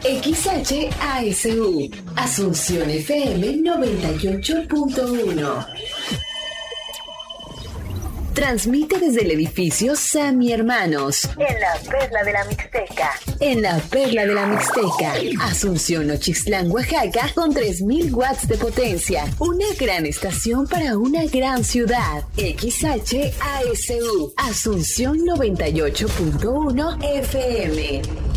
XHASU, Asunción FM 98.1. Transmite desde el edificio Sammy Hermanos. En la Perla de la Mixteca. En la Perla de la Mixteca. Asunción, Nochixtlán, Oaxaca, con 3.000 watts de potencia. Una gran estación para una gran ciudad. XHASU, Asunción 98.1 FM.